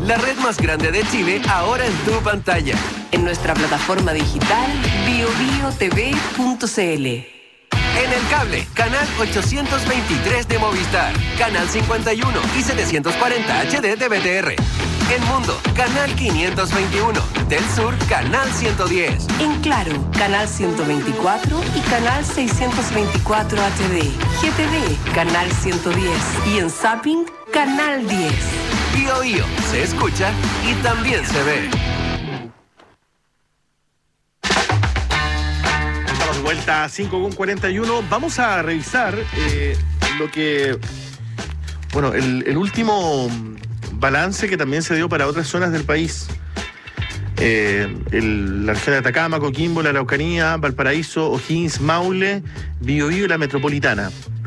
la red más grande de Chile, ahora en tu pantalla. En nuestra plataforma digital biobiotv.cl. En el cable, canal 823 de Movistar, canal 51 y 740 HD de BTR. En Mundo, canal 521. Del Sur, canal 110. En Claro, canal 124 y canal 624 HD. GTV, canal 110. Y en Zapping, canal 10. Bio se escucha y también se ve. Vuelta 5:41. Vamos a revisar lo que... Bueno, el último balance que también se dio para otras zonas del país. La región de Atacama, Coquimbo, la Araucanía, Valparaíso, O'Higgins, Maule, Biobío y la Metropolitana.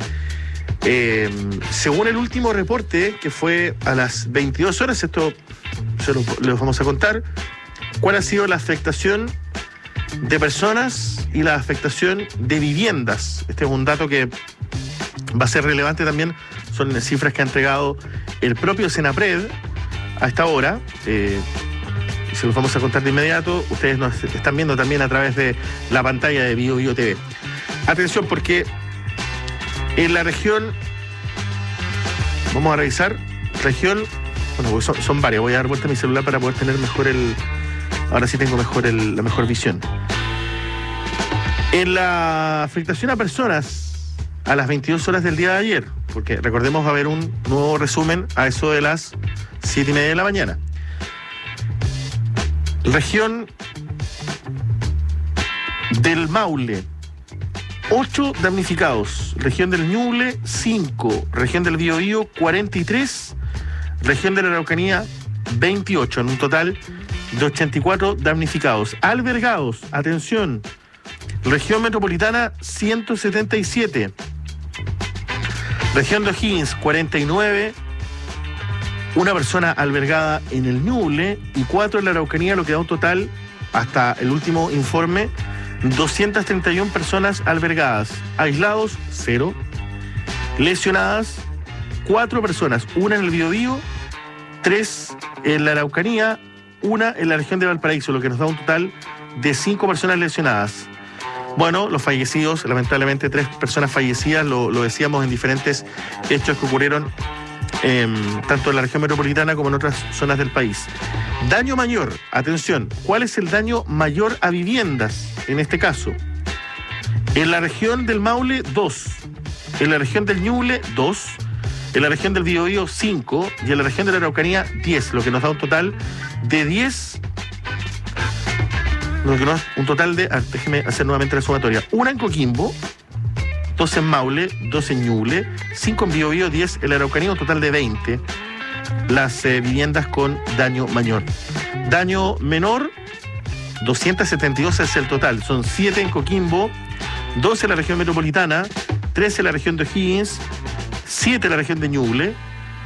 Según el último reporte, que fue a las 22 horas, esto les vamos a contar, cuál ha sido la afectación de personas y la afectación de viviendas. Este es un dato que va a ser relevante también, son cifras que ha entregado el propio Senapred a esta hora. Se los vamos a contar de inmediato. Ustedes nos están viendo también a través de la pantalla de Bio TV. Atención, porque en la región, vamos a revisar, región, bueno, son varias, voy a dar vuelta a mi celular para poder tener mejor ahora sí tengo la mejor visión. En la afectación a personas a las 22 horas del día de ayer, porque recordemos va a haber un nuevo resumen a eso de las 7:30 de la mañana. Región del Maule, 8 damnificados. Región del Ñuble, 5. Región del Biobío, 43. Región de la Araucanía, 28. En un total de 84 damnificados. Albergados, atención, región metropolitana, 177. Región de O'Higgins, 49. Una persona albergada en el Ñuble y 4 en la Araucanía, lo que da un total, hasta el último informe, 231 personas albergadas. Aislados, 0. Lesionadas, 4 personas. Una en el Biobío, 3 en la Araucanía, 1 en la región de Valparaíso, lo que nos da un total de 5 personas lesionadas. Bueno, los fallecidos, lamentablemente 3 personas fallecidas, lo decíamos en diferentes hechos que ocurrieron tanto en la región metropolitana como en otras zonas del país. Daño mayor, atención, ¿cuál es el daño mayor a viviendas en este caso? En la región del Maule, 2. En la región del Ñuble, 2. En la región del Biobío, 5. Y en la región de la Araucanía, 10. Lo que nos da un total de 10. Lo que nos da un total de... déjeme hacer nuevamente la sumatoria. 1 en Coquimbo, 2 en Maule, 2 en Ñuble, 5 en Biobío, 10 en la Araucanía, un total de 20. Las viviendas con daño mayor. Daño menor, 272 es el total. Son 7 en Coquimbo, 12 en la región metropolitana, 13 en la región de O'Higgins, 7 en la región de Ñuble,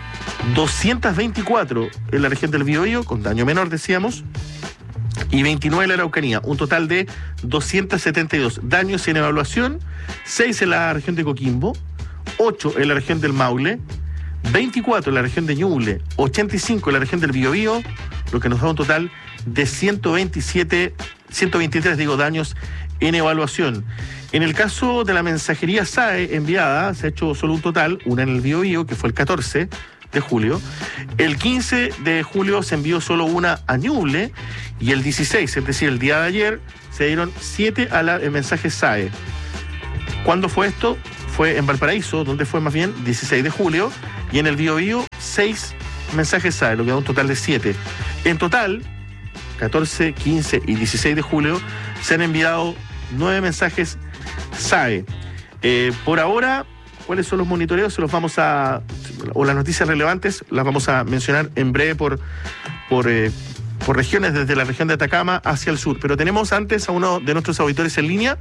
224 en la región del Biobío, con daño menor decíamos, y 29 en la Araucanía, un total de 272. Daños en evaluación, 6 en la región de Coquimbo, 8 en la región del Maule, 24 en la región de Ñuble, 85 en la región del Biobío, lo que nos da un total de 123 daños en evaluación. En el caso de la mensajería SAE enviada, se ha hecho solo un total, una en el Biobío, que fue el 14 de julio. El 15 de julio se envió solo una a Ñuble, y el 16, es decir, el día de ayer, se dieron 7 mensajes SAE. ¿Cuándo fue esto? Fue en Valparaíso, donde fue más bien 16 de julio, y en el Biobío 6 mensajes SAE, lo que da un total de 7. En total, 14, 15 y 16 de julio, se han enviado 9 mensajes SAE. Por ahora, ¿cuáles son los monitoreos? O las noticias relevantes, las vamos a mencionar en breve por regiones, desde la región de Atacama hacia el sur. Pero tenemos antes a uno de nuestros auditores en línea.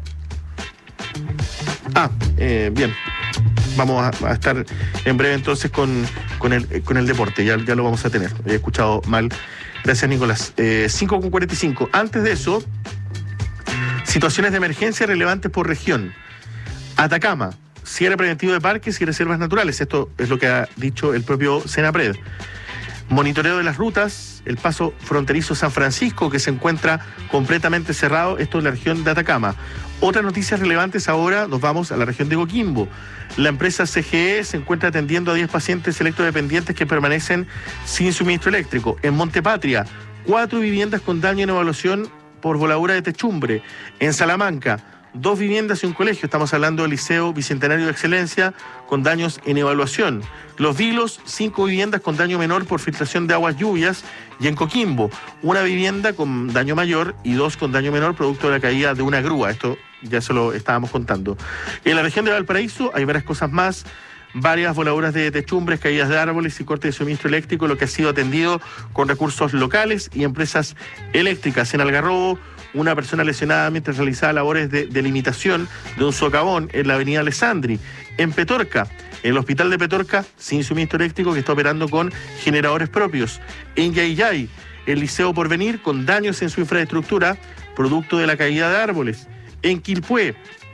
Bien. Vamos a estar en breve entonces con el deporte. Ya lo vamos a tener. He escuchado mal. Gracias, Nicolás. 5:45. Antes de eso, situaciones de emergencia relevantes por región. Atacama, cierre preventivo de parques y reservas naturales. Esto es lo que ha dicho el propio Senapred. Monitoreo de las rutas, el paso fronterizo San Francisco, que se encuentra completamente cerrado, esto en la región de Atacama. Otras noticias relevantes ahora, nos vamos a la región de Coquimbo. La empresa CGE se encuentra atendiendo a 10 pacientes electrodependientes que permanecen sin suministro eléctrico. En Montepatria, 4 viviendas con daño en evaluación por voladura de techumbre. En Salamanca, 2 viviendas y un colegio, estamos hablando del Liceo Bicentenario de Excelencia, con daños en evaluación. Los Vilos, 5 viviendas con daño menor por filtración de aguas lluvias. Y en Coquimbo, 1 vivienda con daño mayor y 2 con daño menor producto de la caída de una grúa. Esto ya se lo estábamos contando. En la región de Valparaíso hay varias cosas más. Varias voladuras de techumbres, caídas de árboles y corte de suministro eléctrico, lo que ha sido atendido con recursos locales y empresas eléctricas. En Algarrobo, una persona lesionada mientras realizaba labores de delimitación de un socavón en la avenida Alessandri. En Petorca, el hospital de Petorca, sin suministro eléctrico, que está operando con generadores propios. En Yayay, el Liceo Porvenir, con daños en su infraestructura, producto de la caída de árboles. En Quilpué,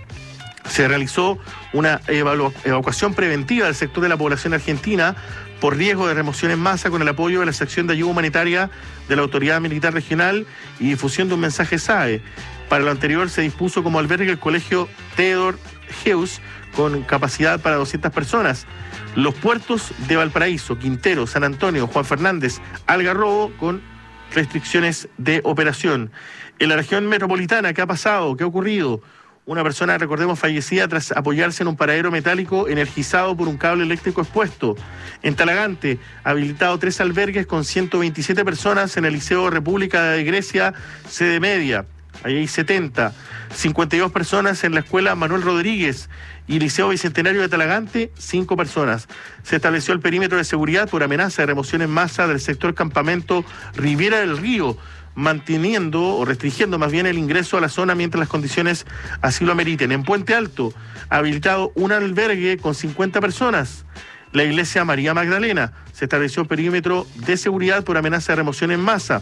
se realizó una evacuación preventiva del sector de la población argentina por riesgo de remoción en masa con el apoyo de la sección de ayuda humanitaria de la Autoridad Militar Regional y difusión de un mensaje SAE. Para lo anterior se dispuso como albergue el colegio Theodor Heuss con capacidad para 200 personas. Los puertos de Valparaíso, Quintero, San Antonio, Juan Fernández, Algarrobo con restricciones de operación. En la región metropolitana, ¿qué ha pasado? ¿Qué ha ocurrido? Una persona, recordemos, fallecida tras apoyarse en un paradero metálico energizado por un cable eléctrico expuesto. En Talagante, habilitado 3 albergues con 127 personas en el Liceo República de Grecia, sede media. Ahí hay 70. 52 personas en la Escuela Manuel Rodríguez y Liceo Bicentenario de Talagante, 5 personas. Se estableció el perímetro de seguridad por amenaza de remoción en masa del sector Campamento Riviera del Río, manteniendo o restringiendo más bien el ingreso a la zona mientras las condiciones así lo ameriten. En Puente Alto, habilitado un albergue con 50 personas. La iglesia María Magdalena, se estableció perímetro de seguridad por amenaza de remoción en masa.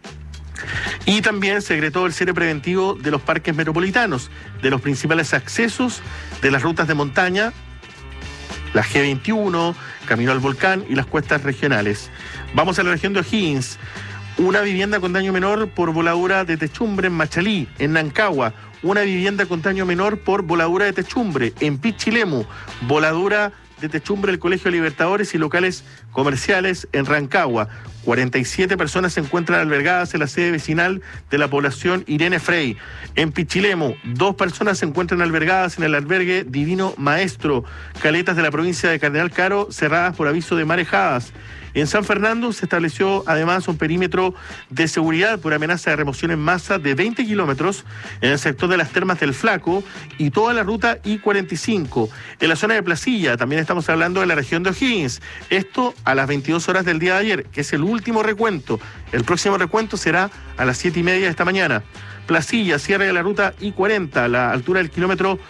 Y también se decretó el cierre preventivo de los parques metropolitanos, de los principales accesos de las rutas de montaña, la G21, Camino al Volcán y las cuestas regionales. Vamos a la región de O'Higgins. Una vivienda con daño menor por voladura de techumbre en Machalí. En Nancagua, una vivienda con daño menor por voladura de techumbre. En Pichilemu, voladura de techumbre del Colegio Libertadores y locales comerciales en Rancagua. 47 personas se encuentran albergadas en la sede vecinal de la población Irene Frey. En Pichilemu, 2 personas se encuentran albergadas en el albergue Divino Maestro. Caletas de la provincia de Cardenal Caro cerradas por aviso de marejadas. En San Fernando se estableció además un perímetro de seguridad por amenaza de remoción en masa de 20 kilómetros en el sector de las Termas del Flaco y toda la ruta I-45. En la zona de Placilla también estamos hablando de la región de O'Higgins. Esto a las 22 horas del día de ayer, que es el último recuento. El próximo recuento será a las 7:30 de esta mañana. Placilla, cierre de la ruta I-40 a la altura del kilómetro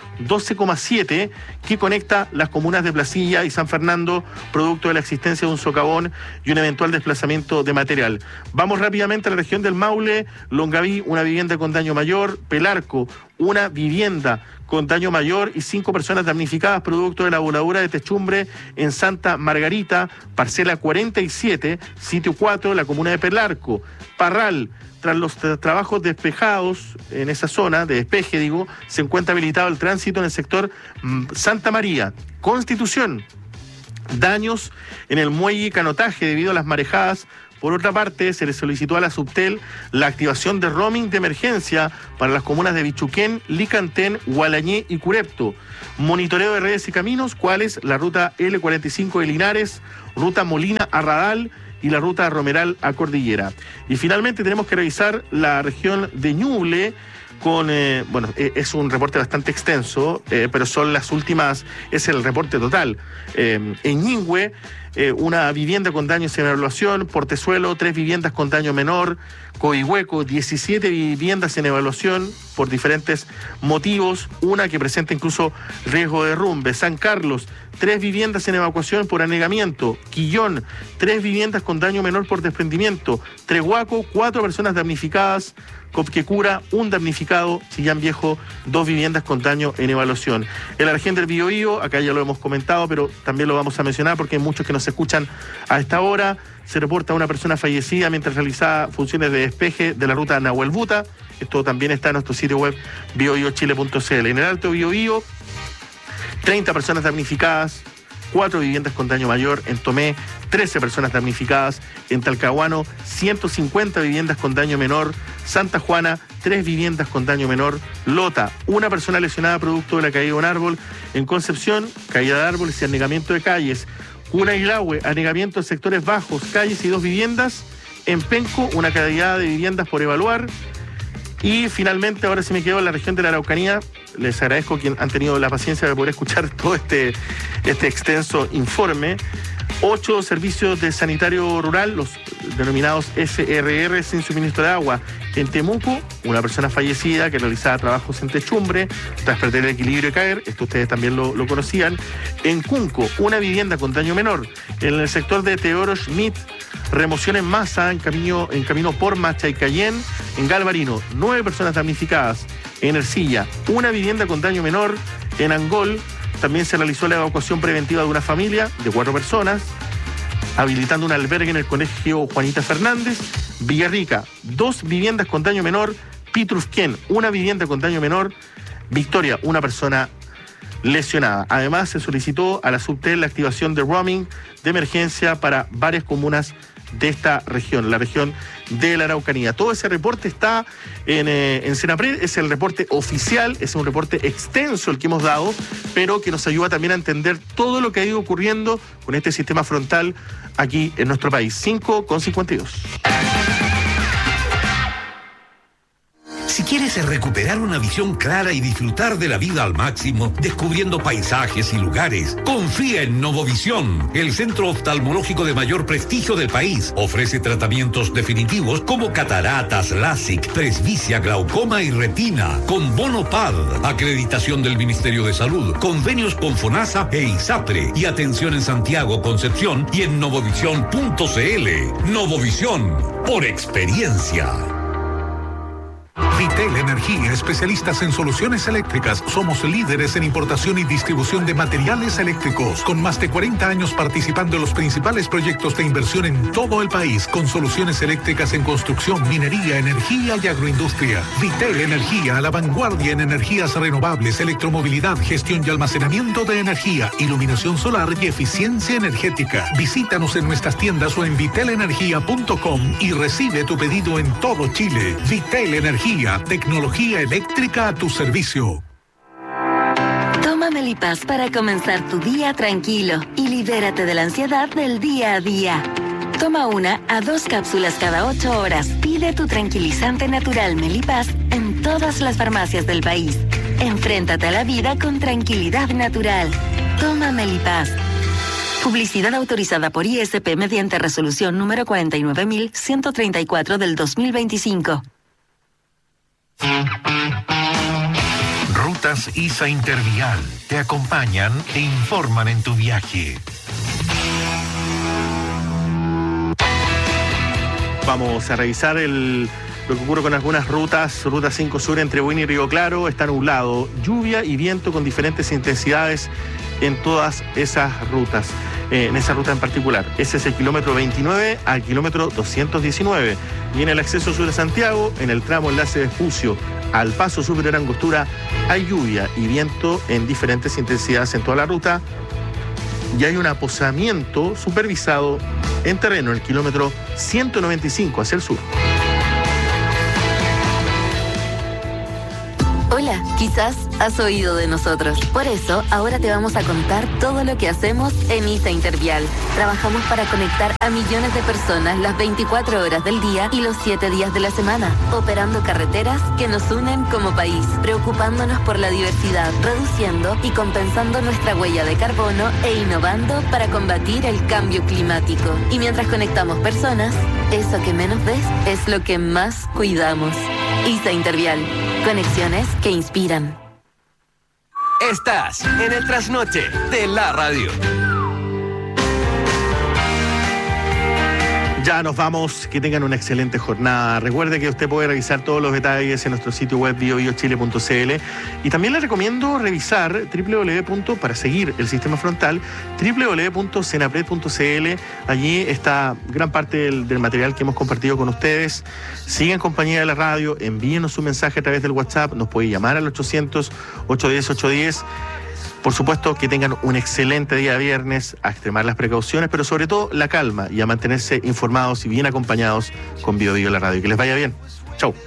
12,7 que conecta las comunas de Placilla y San Fernando, producto de la existencia de un socavón y un eventual desplazamiento de material. Vamos rápidamente a la región del Maule. Longaví, una vivienda con daño mayor. Pelarco, una vivienda con daño mayor y 5 personas damnificadas producto de la voladura de techumbre en Santa Margarita, parcela 47, sitio 4, la comuna de Pelarco. Parral, tras los trabajos despejados en esa zona, de despeje, se encuentra habilitado el tránsito en el sector Santa María. Constitución, daños en el muelle y canotaje debido a las marejadas. Por otra parte, se le solicitó a la Subtel la activación de roaming de emergencia para las comunas de Bichuquén, Licantén, Gualañé y Curepto. Monitoreo de redes y caminos, cuáles la ruta L45 de Linares, ruta Molina a Radal y la ruta Romeral a Cordillera. Y finalmente tenemos que revisar la región de Ñuble con, es un reporte bastante extenso, pero son las últimas, es el reporte total. En Ñingüe, una vivienda con daños en evaluación. Portezuelo, 3 viviendas con daño menor. Coihueco, 17 viviendas en evaluación por diferentes motivos, una que presenta incluso riesgo de derrumbe. San Carlos, 3 viviendas en evacuación por anegamiento. Quillón, 3 viviendas con daño menor por desprendimiento. Trehuaco, 4 personas damnificadas. Copquecura, 1 damnificado. Chillán Viejo, 2 viviendas con daño en evaluación. En la región del Biobío, acá ya lo hemos comentado, pero también lo vamos a mencionar porque hay muchos que nos nos escuchan a esta hora. Se reporta una persona fallecida mientras realizaba funciones de despeje de la ruta Nahuelbuta. Esto también está en nuestro sitio web biobiochile.cl. En el Alto Biobío, 30 personas damnificadas, 4 viviendas con daño mayor. En Tomé, 13 personas damnificadas. En Talcahuano, 150 viviendas con daño menor. Santa Juana, 3 viviendas con daño menor. Lota, una persona lesionada producto de la caída de un árbol. En Concepción, caída de árboles y anegamiento de calles. Cunailahue, anegamiento de sectores bajos, calles y 2 viviendas. En Penco, una cantidad de viviendas por evaluar. Y finalmente, ahora sí me quedo en la región de la Araucanía. Les agradezco que han tenido la paciencia de poder escuchar todo este extenso informe. 8 servicios de sanitario rural, los denominados SRR, sin suministro de agua. En Temuco, una persona fallecida que realizaba trabajos en techumbre tras perder el equilibrio y caer. Esto ustedes también lo conocían. En Cunco, una vivienda con daño menor. En el sector de Teodoro Schmidt, remoción en masa en camino por Machaycayén. En Galvarino, 9 personas damnificadas. En Ercilla, una vivienda con daño menor. En Angol, también se realizó la evacuación preventiva de una familia de 4 personas, habilitando un albergue en el colegio Juanita Fernández. Villarrica, 2 viviendas con daño menor. Pitrufquén, una vivienda con daño menor. Victoria, una persona lesionada. Además, se solicitó a la Subtel la activación de roaming de emergencia para varias comunas de esta región, la región de la Araucanía. Todo ese reporte está en Senapred, es el reporte oficial, es un reporte extenso el que hemos dado, pero que nos ayuda también a entender todo lo que ha ido ocurriendo con este sistema frontal aquí en nuestro país. 5:52. Si quieres recuperar una visión clara y disfrutar de la vida al máximo, descubriendo paisajes y lugares, confía en Novovisión, el centro oftalmológico de mayor prestigio del país. Ofrece tratamientos definitivos como cataratas, LASIK, presbicia, glaucoma y retina, con bono PAD, acreditación del Ministerio de Salud, convenios con FONASA e ISAPRE, y atención en Santiago, Concepción y en novovisión.cl. Novovisión, por experiencia. Vitel Energía, especialistas en soluciones eléctricas. Somos líderes en importación y distribución de materiales eléctricos, con más de 40 años participando en los principales proyectos de inversión en todo el país, con soluciones eléctricas en construcción, minería, energía y agroindustria. Vitel Energía, a la vanguardia en energías renovables, electromovilidad, gestión y almacenamiento de energía, iluminación solar y eficiencia energética. Visítanos en nuestras tiendas o en vitelenergia.com y recibe tu pedido en todo Chile. Vitel Energía, tecnología eléctrica a tu servicio. Toma Melipaz para comenzar tu día tranquilo y libérate de la ansiedad del día a día. Toma 1 a 2 cápsulas cada 8 horas. Pide tu tranquilizante natural Melipaz en todas las farmacias del país. Enfréntate a la vida con tranquilidad natural. Toma Melipaz. Publicidad autorizada por ISP mediante resolución número 49.134 del 2025. Rutas ISA Intervial te acompañan e informan en tu viaje. Vamos a revisar lo que ocurre con algunas rutas. Ruta 5 Sur entre Buin y Río Claro está nublado, lluvia y viento con diferentes intensidades en todas esas rutas. En esa ruta en particular. Ese es el kilómetro 29 al kilómetro 219. Y en el acceso sur de Santiago, en el tramo enlace de Espucio al paso superior Angostura, hay lluvia y viento en diferentes intensidades en toda la ruta. Y hay un aposamiento supervisado en terreno, el kilómetro 195 hacia el sur. Hola, quizás has oído de nosotros. Por eso, ahora te vamos a contar todo lo que hacemos en ISA Intervial. Trabajamos para conectar a millones de personas las 24 horas del día y los 7 días de la semana, operando carreteras que nos unen como país, preocupándonos por la diversidad, reduciendo y compensando nuestra huella de carbono e innovando para combatir el cambio climático. Y mientras conectamos personas, eso que menos ves es lo que más cuidamos. ISA Intervial. Conexiones que inspiran. Estás en el trasnoche de la radio. Ya nos vamos, que tengan una excelente jornada. Recuerde que usted puede revisar todos los detalles en nuestro sitio web biobiochile.cl y también le recomiendo revisar para seguir el sistema frontal, www.senapred.cl. Allí está gran parte del material que hemos compartido con ustedes. Sigan en compañía de la radio, envíenos su mensaje a través del WhatsApp, nos puede llamar al 800-810-810. Por supuesto, que tengan un excelente día viernes, a extremar las precauciones, pero sobre todo la calma y a mantenerse informados y bien acompañados con Bio Bio la radio. Que les vaya bien. Chau.